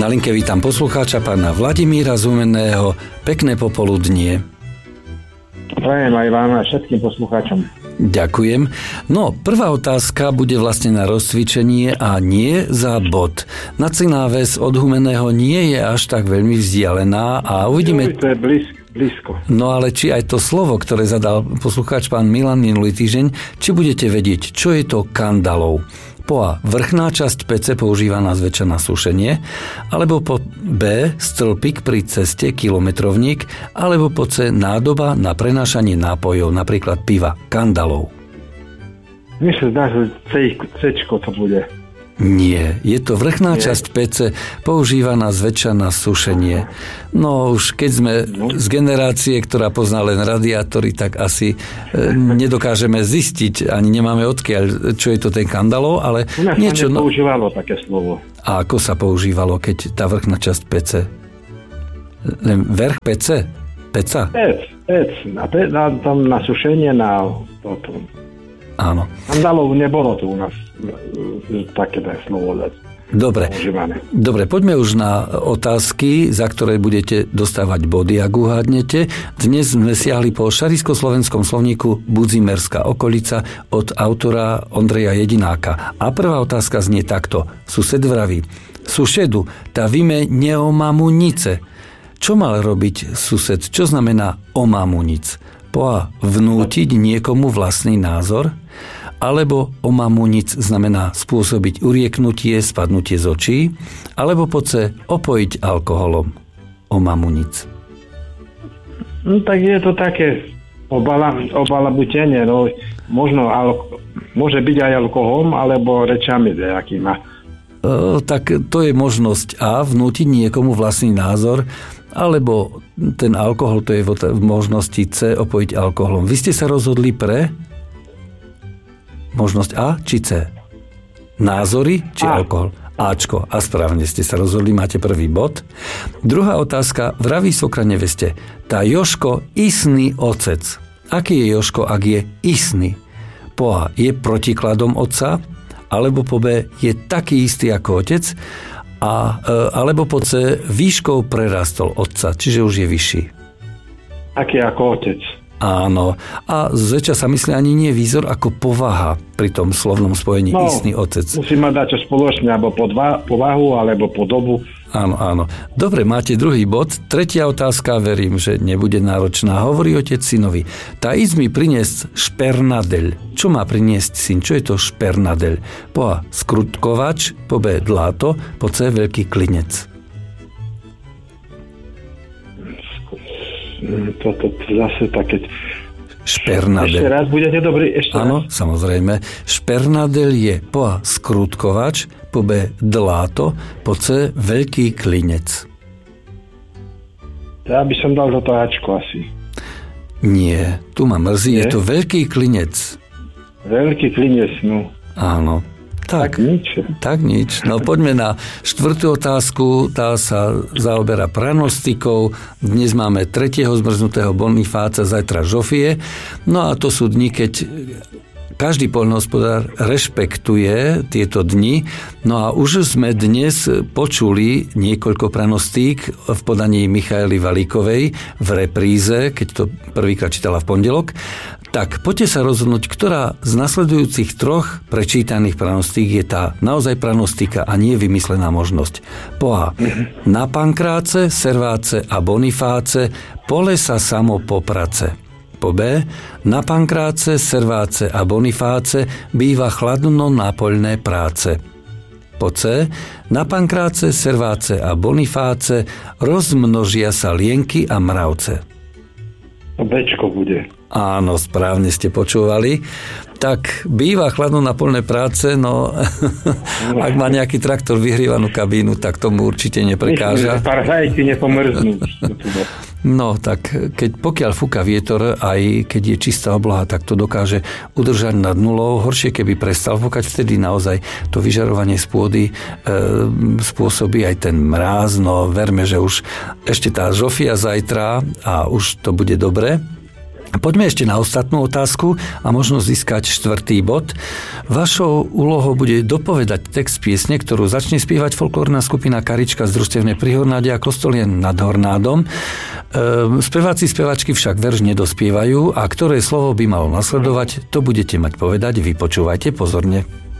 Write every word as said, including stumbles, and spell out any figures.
Na linke vítam poslucháča pána Vladimíra z Humenného. Pekné popoludnie. Prajem aj vám a všetkým poslucháčom. Ďakujem. No, prvá otázka bude vlastne na rozcvičenie a nie za bod. Nacíná Ves od Humenného nie je až tak veľmi vzdialená a uvidíme... Jo, to je blízko, blízko. No ale či aj to slovo, ktoré zadal poslucháč pán Milan minulý týždeň, či budete vedieť, čo je to kandalov? Po A. Vrchná časť pece používaná zväčša na sušenie, alebo po B. Stĺpik pri ceste, kilometrovník, alebo po C. Nádoba na prenášanie nápojov, napríklad piva, kandalov. Mne sa zdá, že C-čko to bude. Nie, je to vrchná Nie. časť pece používaná zväčša na sušenie. No už keď sme z generácie, ktorá pozná len radiátory, tak asi e, nedokážeme zistiť, ani nemáme odkiaľ, čo je to ten kandalov, ale U nás niečo... sa nepoužívalo také slovo. A ako sa používalo, keď tá vrchná časť pece? Len vrch pece? Peca? Pec, pec. A pe, na, tam na sušenie, na toto. Áno. Kandalov nebolo tu u nás také slovo. Dobre. Dobre, poďme už na otázky, za ktoré budete dostávať body, ak uhádnete. Dnes sme siahli po šarisko-slovenskom slovníku Budzimerská okolica od autora Ondreja Jedináka. A prvá otázka znie takto. Sused vraví: susedu, tá vime neomamunice. Čo mal robiť sused? Čo znamená omamunic? Po A. Vnútiť niekomu vlastný názor, alebo omamunic znamená spôsobiť urieknutie, spadnutie z očí, alebo po C. Opojiť alkoholom. Omamunic. No tak je to také obala, obalabutenie, no možno alko, môže byť aj alkoholom, alebo rečami nejakýma. E, tak to je možnosť A. Vnútiť niekomu vlastný názor, alebo ten alkohol, to je v možnosti C, opojiť alkoholom. Vy ste sa rozhodli pre možnosť A či C? Názory či A. Alkohol? Ačko. A správne ste sa rozhodli, máte prvý bod. Druhá otázka. Vraví svokra neveste: tá Jožko isný ocec. Aký je Jožko, ak je isný? Po A. Je protikladom otca, alebo po B. Je taký istý ako otec, a, alebo po C. výškou prerastol otca, čiže už je vyšší. Aký ako otec. Áno. A zväčša sa myslí ani nie výzor, ako povaha pri tom slovnom spojení no, istný otec. Musí mať dať čo spoločne, alebo podva, povahu, alebo podobu. Áno, áno. Dobre, máte druhý bod. Tretia otázka, verím, že nebude náročná. Hovorí otec synovi: tá ísť mi priniesť špernadeľ. Čo má priniesť syn? Čo je to špernadeľ? Po A. Skrutkovač, po B. Dláto, po C. Veľký klinec. Toto zase také... Špernadel. Ešte raz budete dobrý? Ešte Áno, raz. samozrejme. Špernadel je po A. Skrutkovač, po B. Dláto, po C. Veľký klinec. Ja by som dal do toho Ačko asi. Nie, tu ma mrzí, je to veľký klinec. Veľký klinec, no. Áno. Tak, tak nič. Tak nič. No poďme na štvrtú otázku. Tá sa zaoberá pranostikou. Dnes máme tretieho zmrznutého Bonifáca, zajtra Žofie. No a to sú dni, keď každý poľnohospodár rešpektuje tieto dni. No a už sme dnes počuli niekoľko pranostík v podaní Michaely Valíkovej v repríze, keď to prvýkrát čítala v pondelok. Tak poďte sa rozhodnúť, ktorá z nasledujúcich troch prečítaných pranostík je tá naozaj pranostika a nie vymyslená možnosť. Po A. Na Pankráce, Serváce a Bonifáce pole sa samo poprace. Po B. Na Pankráce, Serváce a Bonifáce býva chladno na poľné práce. Po C. Na Pankráce, Serváce a Bonifáce rozmnožia sa lienky a mravce. Bčko bude. Áno, správne ste počúvali. Tak býva chladno na poľné práce, no ak má nejaký traktor vyhrievanú kabínu, tak tomu určite neprekáža. Parazajci nepomrznú. No tak keď pokiaľ fúka vietor, aj keď je čistá obloha, tak to dokáže udržať nad nulou. Horšie, keby prestal fúkať, vtedy naozaj to vyžarovanie z pôdy e, spôsobí aj ten mráz. No verme, že už ešte tá Žofia zajtra a už to bude dobre. Poďme ešte na ostatnú otázku a možno získať štvrtý bod. Vašou úlohou bude dopovedať text piesne, ktorú začne spievať folklórna skupina Karička z družstevnej pri Hornáde a Kostolien nad Hornádom. E, speváci, spevačky však verš nedospievajú a ktoré slovo by malo nasledovať, to budete mať povedať. Vypočúvajte pozorne.